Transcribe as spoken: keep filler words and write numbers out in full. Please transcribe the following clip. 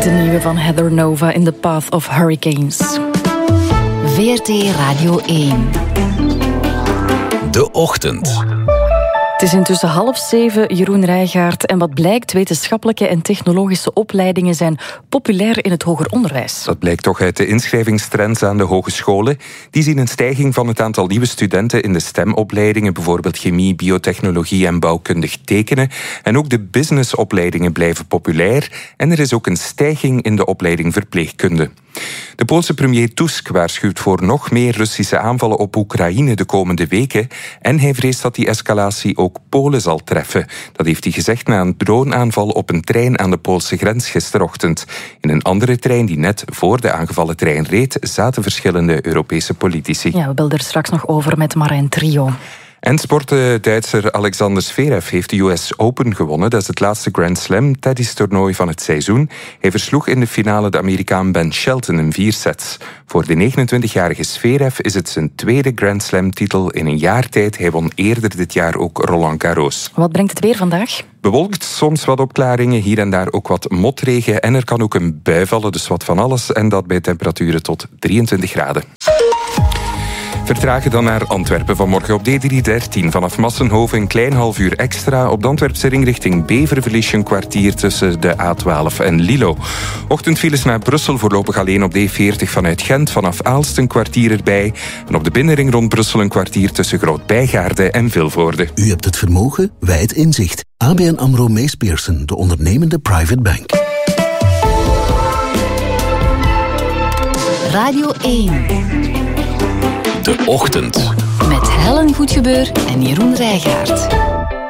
De nieuwe van Heather Nova in The Path of Hurricanes. V R T Radio één. De Ochtend. Het is intussen half zeven, Jeroen Rijgaard. En wat blijkt, wetenschappelijke en technologische opleidingen zijn populair in het hoger onderwijs. Dat blijkt toch uit de inschrijvingstrends aan de hogescholen. Die zien een stijging van het aantal nieuwe studenten in de STEM-opleidingen, bijvoorbeeld chemie, biotechnologie en bouwkundig tekenen. En ook de businessopleidingen blijven populair. En er is ook een stijging in de opleiding verpleegkunde. De Poolse premier Tusk waarschuwt voor nog meer Russische aanvallen op Oekraïne de komende weken. En hij vreest dat die escalatie ook Polen zal treffen. Dat heeft hij gezegd na een droneaanval op een trein aan de Poolse grens gisterochtend. In een andere trein die net voor de aangevallen trein reed, zaten verschillende Europese politici. Ja, we belden er straks nog over met Marijn Trio. En sporten-Duitser Alexander Zverev heeft de U S Open gewonnen. Dat is het laatste Grand Slam tennistoernooi van het seizoen. Hij versloeg in de finale de Amerikaan Ben Shelton in vier sets. Voor de negenentwintigjarige Zverev is het zijn tweede Grand Slam-titel in een jaar tijd. Hij won eerder dit jaar ook Roland Garros. Wat brengt het weer vandaag? Bewolkt, soms wat opklaringen, hier en daar ook wat motregen. En er kan ook een bui vallen, dus wat van alles. En dat bij temperaturen tot drieëntwintig graden. Vertragen dan naar Antwerpen vanmorgen op D driehonderddertien. Vanaf Massenhoven een klein half uur extra. Op de Antwerpse ring richting Bever verlies je een kwartier tussen de A twaalf en Lilo. Ochtendfiles naar Brussel voorlopig alleen op D veertig vanuit Gent. Vanaf Aalst een kwartier erbij. En op de binnenring rond Brussel een kwartier tussen Groot-Bijgaarde en Vilvoorde. U hebt het vermogen, wij het inzicht. A B N AMRO Mees Pierson, de ondernemende private bank. Radio één. De Ochtend. Met Helen Goedgebeur en Jeroen Rijgaard.